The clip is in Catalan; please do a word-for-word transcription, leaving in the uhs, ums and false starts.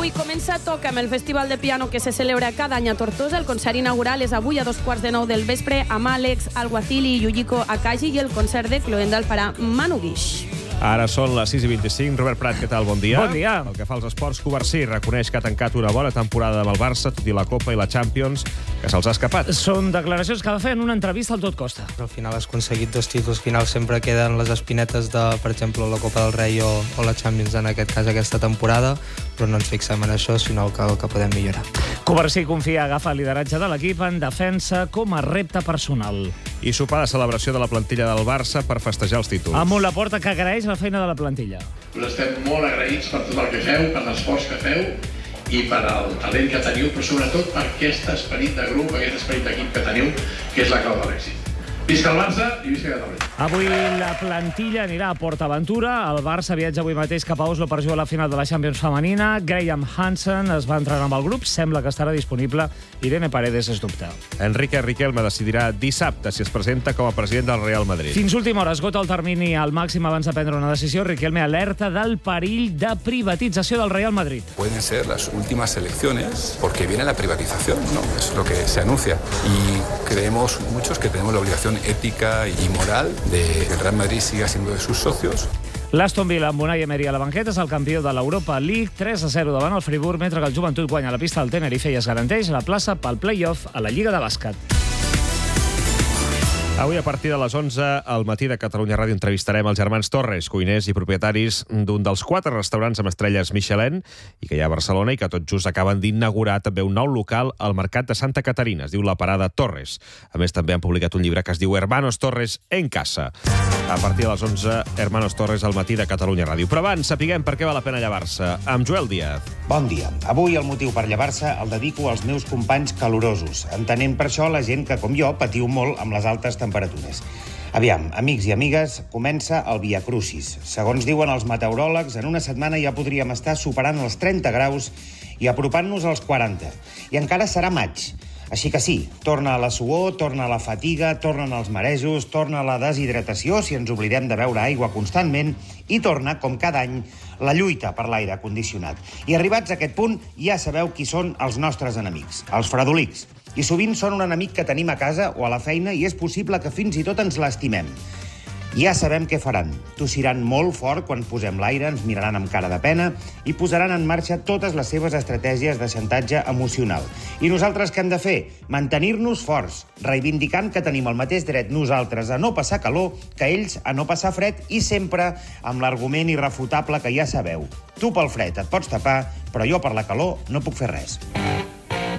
avui comença Toca'm, el festival de piano que se celebra cada any a Tortosa. El concert inaugural és avui a dos quarts de nou del vespre amb Àlex Alguacili i Yujiko Akagi i el concert de Cloendal farà Manu Guix. Ara són les sis i vint-i-cinc. Robert Prat, què tal? Bon dia. Bon dia. El que fa als esports, Covarsí reconeix que ha tancat una bona temporada amb el Barça, tot i la Copa i la Champions, que se'ls ha escapat. Són declaracions que va fer en una entrevista al Tot Costa. Al final has aconseguit dos títols, al final sempre queden les espinetes de, per exemple, la Copa del Rei o, o la Champions, en aquest cas aquesta temporada, però no ens fixem en això, sinó que, que podem millorar. Covarsí confia agafar el lideratge de l'equip en defensa com a repte personal. I sopar de celebració de la plantilla del Barça per festejar els títols. Amb la porta que agraeix la feina de la plantilla. Us estem molt agraïts per tot el que feu, per l'esforç que feu i per el talent que teniu, però sobretot per aquest esperit de grup, aquest esperit d'equip que teniu, que és la clau de l'èxit. Visca el Barça i visca Catalunya. Avui la plantilla anirà a PortAventura. El Barça viatja avui mateix cap a Oslo per jugar a la final de la Champions femenina. Graham Hansen es va entrenar amb el grup. Sembla que estarà disponible. Irene Paredes és dubte. Enrique Riquelme decidirà dissabte si es presenta com a president del Real Madrid. Fins última hora esgota el termini al màxim abans de prendre una decisió. Riquelme alerta del perill de privatització del Real Madrid. Pueden ser las últimas elecciones porque viene la privatización, ¿no? Es lo que se anuncia. Y creemos muchos que tenemos la obligación ética y moral de que el Real Madrid siga siendo de sus socios. L'Aston Villa amb Unai Emery a la banqueta és el campió de l'Europa League, tres a zero davant el Friburg, mentre que el Joventut guanya la pista del Tenerife i es garanteix la plaça pel play-off a la Lliga de Bàsquet. Avui, a partir de les onze, al matí de Catalunya Ràdio entrevistarem els germans Torres, cuiners i propietaris d'un dels quatre restaurants amb estrelles Michelin i que hi ha a Barcelona i que tot just acaben d'inaugurar també un nou local al Mercat de Santa Caterina. Es diu La Parada Torres. A més, també han publicat un llibre que es diu Hermanos Torres en casa. A partir de les onze, Hermanos Torres al matí de Catalunya Ràdio. Però abans, sapiguem per què val la pena llevar-se. Amb Joel Díaz. Bon dia. Avui el motiu per llevar-se el dedico als meus companys calorosos, entenent per això la gent que, com jo, patiu molt amb les altes temperatures. Aviam, amics i amigues, comença el Via Crucis. Segons diuen els meteoròlegs, en una setmana ja podríem estar superant els trenta graus i apropant-nos als quaranta. I encara serà maig. Així que sí, torna la suor, torna la fatiga, tornen els marejos, torna la deshidratació si ens oblidem de beure aigua constantment i torna, com cada any, la lluita per l'aire condicionat. I arribats a aquest punt, ja sabeu qui són els nostres enemics, els fredolics. I sovint són un enemic que tenim a casa o a la feina i és possible que fins i tot ens l'estimem. Ja sabem què faran. Tossiran molt fort quan posem l'aire, ens miraran amb cara de pena i posaran en marxa totes les seves estratègies de xantatge emocional. I nosaltres què hem de fer? Mantenir-nos forts, reivindicant que tenim el mateix dret nosaltres a no passar calor que ells a no passar fred i sempre amb l'argument irrefutable que ja sabeu. Tu pel fred et pots tapar, però jo per la calor no puc fer res.